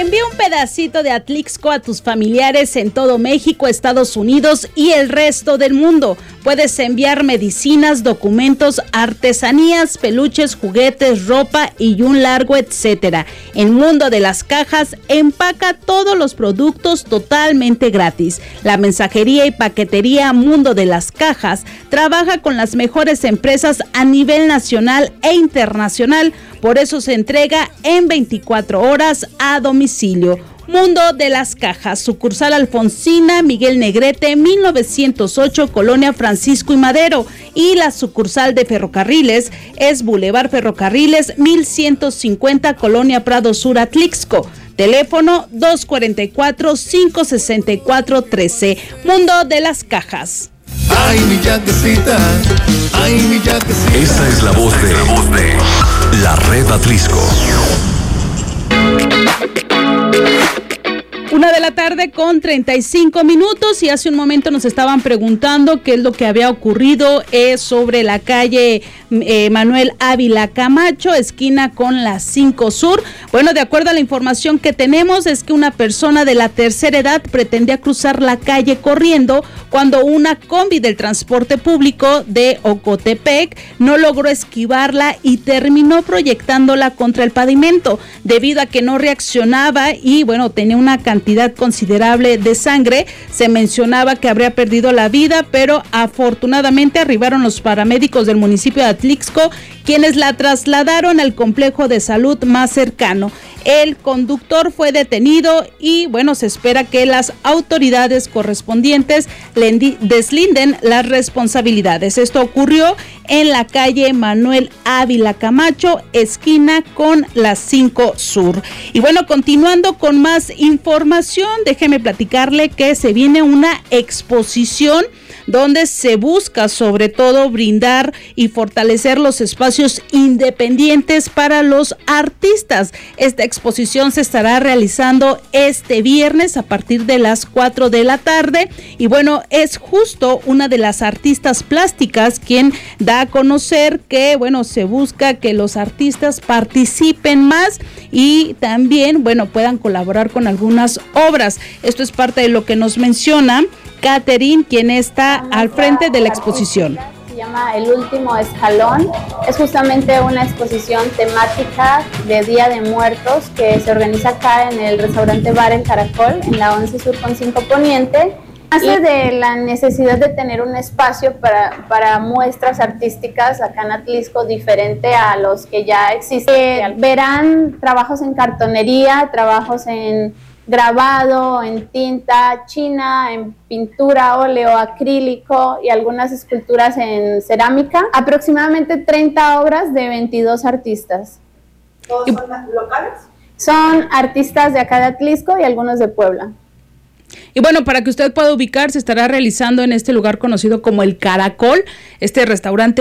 Envía un pedacito de Atlixco a tus familiares en todo México, Estados Unidos y el resto del mundo. Puedes enviar medicinas, documentos, artesanías, peluches, juguetes, ropa y un largo etcétera. En Mundo de las Cajas empaca todos los productos totalmente gratis. La mensajería y paquetería Mundo de las Cajas trabaja con las mejores empresas a nivel nacional e internacional. Por eso se entrega en 24 horas a domicilio. Mundo de las Cajas, sucursal Alfonsina Miguel Negrete, 1908, Colonia Francisco y Madero. Y la sucursal de Ferrocarriles es Boulevard Ferrocarriles, 1150, Colonia Prado Sur, Atlixco. Teléfono 244-564-13. Mundo de las Cajas. Ay, mi yatecita, ay, mi yatecita. Esta es la voz de la Red Atlixco. 1:35 p.m. y hace un momento nos estaban preguntando qué es lo que había ocurrido sobre la calle Manuel Ávila Camacho, esquina con la 5 Sur. Bueno, de acuerdo a la información que tenemos, es que una persona de la tercera edad pretendía cruzar la calle corriendo cuando una combi del transporte público de Ocotepec no logró esquivarla y terminó proyectándola contra el pavimento debido a que no reaccionaba y bueno, tenía una cantidad considerable de sangre. Se mencionaba que habría perdido la vida, pero afortunadamente arribaron los paramédicos del municipio de Atlixco, quienes la trasladaron al complejo de salud más cercano. El conductor fue detenido y bueno, se espera que las autoridades correspondientes le deslinden las responsabilidades. Esto ocurrió en la calle Manuel Ávila Camacho, esquina con la 5 Sur. Y bueno, continuando con más información, déjeme platicarle que se viene una exposición donde se busca sobre todo brindar y fortalecer los espacios independientes para los artistas. Esta exposición se estará realizando este viernes a partir de las 4 de la tarde y bueno, es justo una de las artistas plásticas quien da a conocer que bueno, se busca que los artistas participen más y también bueno, puedan colaborar con algunas obras. Esto es parte de lo que nos menciona Catherine, quien está al frente de la exposición. Se llama El Último Escalón. Es justamente una exposición temática de Día de Muertos que se organiza acá en el restaurante Bar El Caracol, en la 11 Sur con 5 Poniente. Nace de la necesidad de tener un espacio para muestras artísticas acá en Atlixco diferente a los que ya existen. Verán trabajos en cartonería, trabajos en grabado, en tinta china, en pintura, óleo, acrílico y algunas esculturas en cerámica. Aproximadamente 30 obras de 22 artistas. ¿Todos son locales? Son artistas de acá de Atlixco y algunos de Puebla. Y bueno, para que usted pueda ubicar, se estará realizando en este lugar conocido como El Caracol, este restaurante